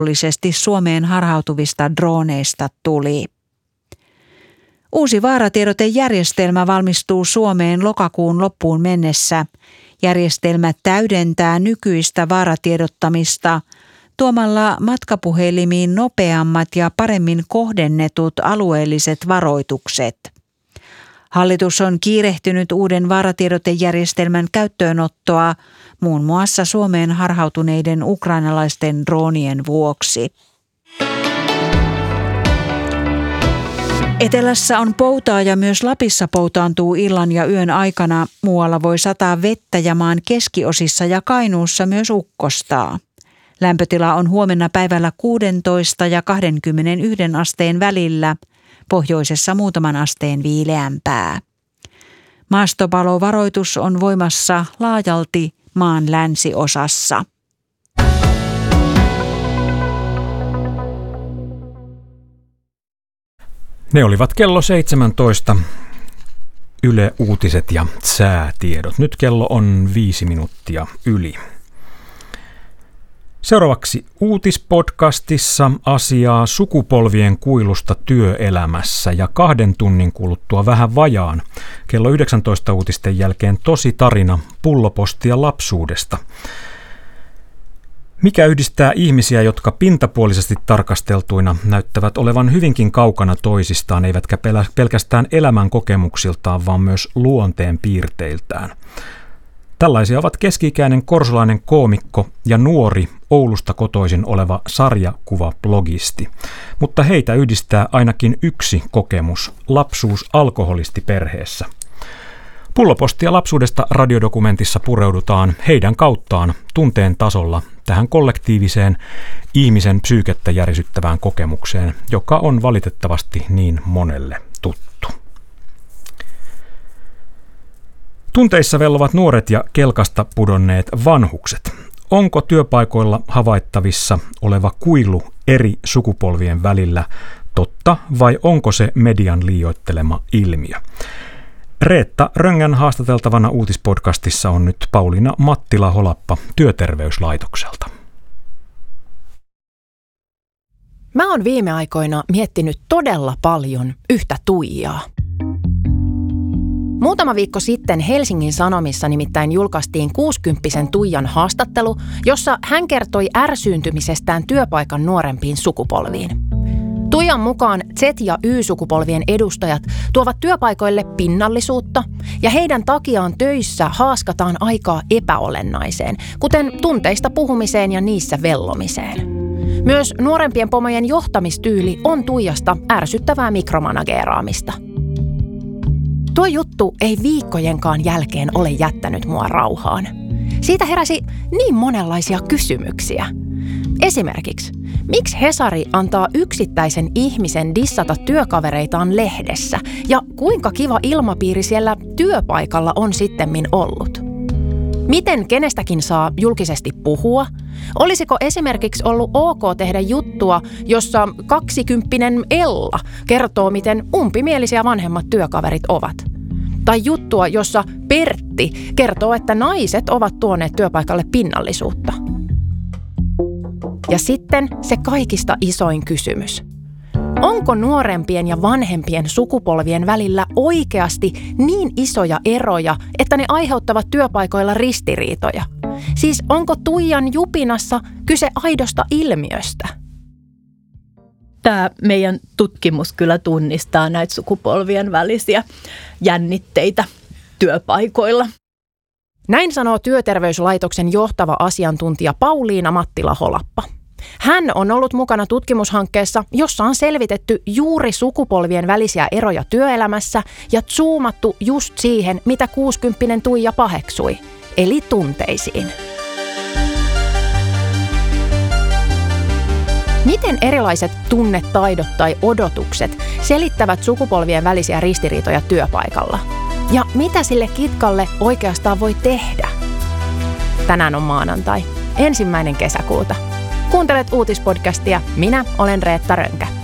Suomeen harhautuvista droneista tuli. Uusi vaaratiedotejärjestelmä valmistuu Suomeen lokakuun loppuun mennessä. Järjestelmä täydentää nykyistä vaaratiedottamista tuomalla matkapuhelimiin nopeammat ja paremmin kohdennetut alueelliset varoitukset. Hallitus on kiirehtynyt uuden vaaratiedotejärjestelmän käyttöönottoa muun muassa Suomeen harhautuneiden ukrainalaisten droonien vuoksi. Etelässä on poutaa ja myös Lapissa poutaantuu illan ja yön aikana. Muualla voi sataa vettä ja maan keskiosissa ja Kainuussa myös ukkostaa. Lämpötila on huomenna päivällä 16 ja 21 asteen välillä, pohjoisessa muutaman asteen viileämpää. Maastopalovaroitus on voimassa laajalti maan länsiosassa. Ne olivat kello 17 Yle Uutiset ja säätiedot. Nyt kello on 5 minuuttia yli. Seuraavaksi uutispodcastissa asiaa sukupolvien kuilusta työelämässä ja 2 tunnin kuluttua vähän vajaan. Kello 19 uutisten jälkeen tosi tarina pullopostia lapsuudesta. Mikä yhdistää ihmisiä, jotka pintapuolisesti tarkasteltuina näyttävät olevan hyvinkin kaukana toisistaan, eivätkä pelkästään elämän kokemuksiltaan, vaan myös luonteen piirteiltään? Tällaisia ovat keski-ikäinen korsolainen koomikko ja nuori Oulusta kotoisin oleva sarjakuvablogisti. Mutta heitä yhdistää ainakin yksi kokemus, lapsuus alkoholistiperheessä. Pullopostia lapsuudesta radiodokumentissa pureudutaan heidän kauttaan tunteen tasolla tähän kollektiiviseen ihmisen psyykettä järisyttävään kokemukseen, joka on valitettavasti niin monelle tuttu. Tunteissa vellovat nuoret ja kelkasta pudonneet vanhukset. Onko työpaikoilla havaittavissa oleva kuilu eri sukupolvien välillä totta vai onko se median liioittelema ilmiö? Reetta Röngän haastateltavana uutispodcastissa on nyt Pauliina Mattila-Holappa Työterveyslaitokselta. Mä oon viime aikoina miettinyt todella paljon yhtä Tuijaa. Muutama viikko sitten Helsingin Sanomissa nimittäin julkaistiin 60-vuotiaan Tuijan haastattelu, jossa hän kertoi ärsyyntymisestään työpaikan nuorempiin sukupolviin. Tuijan mukaan Z- ja Y-sukupolvien edustajat tuovat työpaikoille pinnallisuutta ja heidän takiaan töissä haaskataan aikaa epäolennaiseen, kuten tunteista puhumiseen ja niissä vellomiseen. Myös nuorempien pomojen johtamistyyli on Tuijasta ärsyttävää mikromanageeraamista. Tuo juttu ei viikkojenkaan jälkeen ole jättänyt mua rauhaan. Siitä heräsi niin monenlaisia kysymyksiä. Esimerkiksi, miksi Hesari antaa yksittäisen ihmisen dissata työkavereitaan lehdessä ja kuinka kiva ilmapiiri siellä työpaikalla on sittemmin ollut? Miten kenestäkin saa julkisesti puhua? Olisiko esimerkiksi ollut ok tehdä juttua, jossa 20-vuotias Ella kertoo, miten umpimielisiä vanhemmat työkaverit ovat? Tai juttua, jossa Pertti kertoo, että naiset ovat tuoneet työpaikalle pinnallisuutta? Ja sitten se kaikista isoin kysymys. Onko nuorempien ja vanhempien sukupolvien välillä oikeasti niin isoja eroja, että ne aiheuttavat työpaikoilla ristiriitoja? Siis onko Tuijan jupinassa kyse aidosta ilmiöstä? Tämä meidän tutkimus kyllä tunnistaa näitä sukupolvien välisiä jännitteitä työpaikoilla. Näin sanoo Työterveyslaitoksen johtava asiantuntija Pauliina Mattila-Holappa. Hän on ollut mukana tutkimushankkeessa, jossa on selvitetty juuri sukupolvien välisiä eroja työelämässä ja zoomattu just siihen, mitä 60-vuotias Tuija paheksui, eli tunteisiin. Miten erilaiset tunnetaidot tai odotukset selittävät sukupolvien välisiä ristiriitoja työpaikalla? Ja mitä sille kitkalle oikeastaan voi tehdä? Tänään on maanantai, 1. kesäkuuta. Kuuntelet uutispodcastia. Minä olen Reetta Rönkä.